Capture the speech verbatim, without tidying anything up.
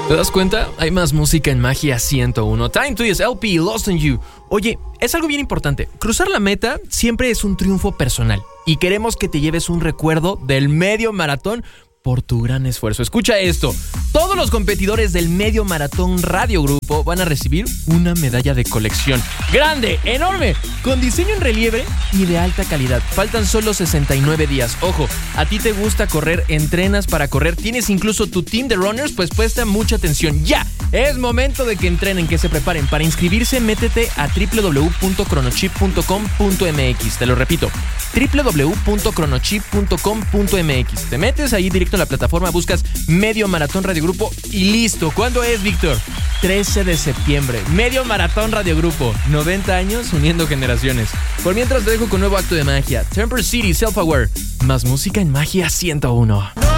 ¿Te das cuenta? Hay más música en Magia ciento uno. Time to Use L P, Lost on You. Oye, es algo bien importante. Cruzar la meta siempre es un triunfo personal. Y queremos que te lleves un recuerdo del medio maratón por tu gran esfuerzo. Escucha esto. Todos los competidores del Medio Maratón Radio Grupo van a recibir una medalla de colección. ¡Grande! ¡Enorme! Con diseño en relieve y de alta calidad. Faltan solo sesenta y nueve días. Ojo, ¿a ti te gusta correr? ¿Entrenas para correr? ¿Tienes incluso tu team de runners? Pues presta mucha atención. ¡Ya! Es momento de que entrenen, que se preparen. Para inscribirse, métete a doble u doble u doble u punto cronochip punto com punto m x. Te lo repito, doble u doble u doble u punto cronochip punto com punto m x. Te metes ahí directo en la plataforma, buscas Medio Maratón Radio Grupo y listo. ¿Cuándo es, Víctor? trece de septiembre. Medio Maratón Radio Grupo. noventa años uniendo generaciones. Por mientras te dejo con nuevo acto de magia. Temper City, Self Aware. Más música en Magia ciento uno.